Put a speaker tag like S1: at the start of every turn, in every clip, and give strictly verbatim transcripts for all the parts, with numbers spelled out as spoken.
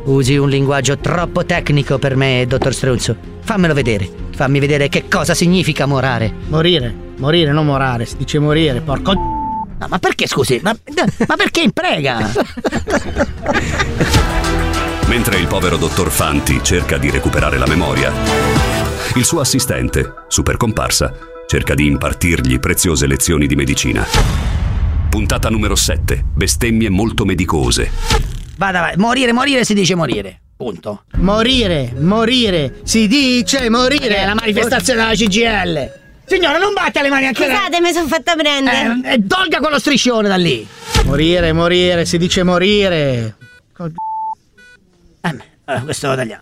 S1: Usi un linguaggio troppo tecnico per me, dottor Strunzo. Fammelo vedere. Fammi vedere che cosa significa morare.
S2: Morire, morire, non morare. Si dice morire, porco.
S1: No, ma perché, scusi? Ma, ma perché imprega?
S3: Mentre il povero dottor Fanti cerca di recuperare la memoria, il suo assistente, super comparsa, cerca di impartirgli preziose lezioni di medicina. Puntata numero sette. Bestemmie molto medicose.
S1: Vada, vai. Morire, morire si dice morire. Punto.
S2: Morire, morire, si dice morire.
S1: È la manifestazione della C G I L. Signora, non batte le mani anche lei.
S4: Scusate, mi sono fatta prendere.
S1: Eh, e tolga quello striscione da lì.
S2: Morire, morire, si dice morire.
S1: Eh, eh, questo lo tagliamo.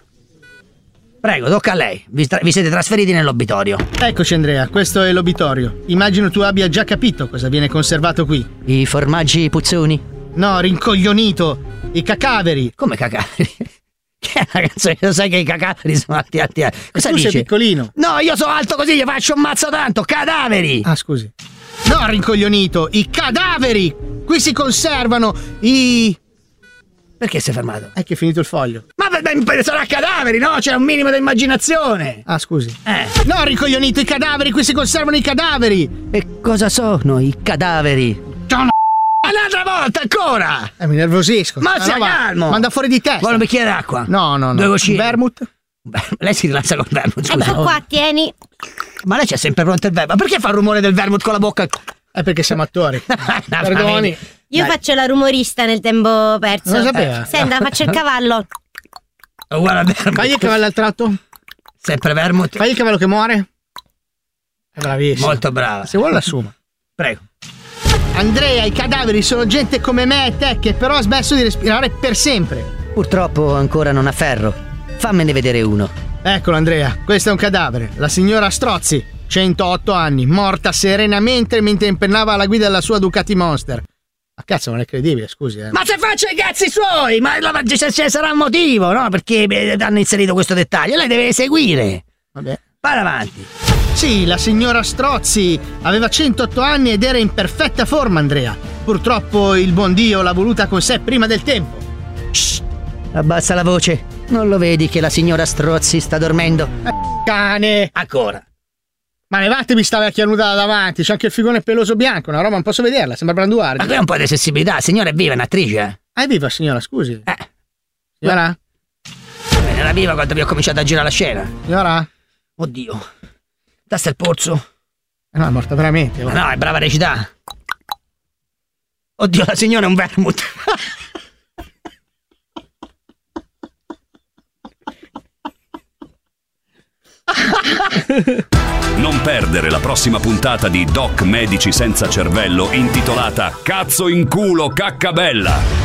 S1: Prego, tocca a lei. Vi, tra- vi siete trasferiti nell'obitorio.
S2: Eccoci, Andrea, questo è l'obitorio. Immagino tu abbia già capito cosa viene conservato qui.
S1: I formaggi puzzoni?
S2: No, rincoglionito. I cacaveri.
S1: Come cacaveri? Che è una canzone? Lo sai che i cacaveri sono alti alti alti. Cosa
S2: tu
S1: dice?
S2: sei piccolino.
S1: No, io sono alto così, gli faccio un mazzo tanto. Cadaveri.
S2: Ah, scusi. No, rincoglionito. I cadaveri. Qui si conservano i...
S1: Perché sei fermato?
S2: È che è finito il foglio.
S1: Ma beh, beh, sarà cadaveri, no? C'è un minimo di immaginazione.
S2: Ah, scusi.
S1: Eh.
S2: No, rincoglionito, i cadaveri, qui si conservano i cadaveri.
S1: E cosa sono i cadaveri? Un'altra volta ancora!
S2: Eh, mi nervosisco.
S1: Ma sia calmo!
S2: Manda fuori di testa.
S1: Vuole un bicchiere d'acqua?
S2: No, no, no.
S1: Due gocine.
S2: Vermouth?
S1: Beh, lei si rilassa col vermouth, scusa.
S4: Ecco qua, tieni.
S1: Ma lei c'è sempre pronto il vermouth. Perché fa il rumore del vermouth con la bocca?
S2: È perché siamo attori.
S1: No,
S2: Perdoni.
S4: Io
S1: Dai.
S4: faccio la rumorista nel tempo perso.
S2: Non lo sapeva.
S4: Senta, faccio il cavallo.
S1: Uguale al vermouth.
S2: Fagli il cavallo al tratto.
S1: Sempre vermouth.
S2: Fagli il cavallo che muore. È bravissimo.
S1: Molto brava.
S2: Se vuole l'assuma.
S1: Prego.
S2: Andrea, i cadaveri sono gente come me e te che però ha smesso di respirare per sempre.
S1: Purtroppo ancora non ha ferro. Fammene vedere uno.
S2: Eccolo, Andrea, questo è un cadavere. La signora Strozzi, centootto anni, morta serenamente mentre impennava la guida della sua Ducati Monster. Ma cazzo, non è credibile, scusi. Eh.
S1: Ma se faccia i cazzi suoi! Ma la, ce, ce sarà un motivo, no? Perché eh, hanno inserito questo dettaglio. Lei deve seguire.
S2: Vabbè.
S1: Vai avanti.
S2: Sì, la signora Strozzi aveva centootto anni ed era in perfetta forma, Andrea. Purtroppo il buon Dio l'ha voluta con sé prima del tempo.
S1: Shh, abbassa la voce. Non lo vedi che la signora Strozzi sta dormendo?
S2: Eh, cane!
S1: Ancora.
S2: Ma levatevi sta vecchia nuda da davanti, c'è anche il figone peloso bianco, una roba non posso vederla, sembra Branduardi.
S1: Ma qui è un po' di sensibilità, signora è viva, è un'attrice. Eh?
S2: Ah, è viva signora, scusi.
S1: Eh.
S2: Signora?
S1: Era viva quando vi ho cominciato a girare la scena.
S2: Signora?
S1: Oddio. Tasta il polso.
S2: Eh no, è morta veramente.
S1: Ma no, è brava a recitare. Oddio, la signora è un vermouth.
S3: Non perdere la prossima puntata di Doc Medici Senza Cervello intitolata Cazzo in culo caccabella.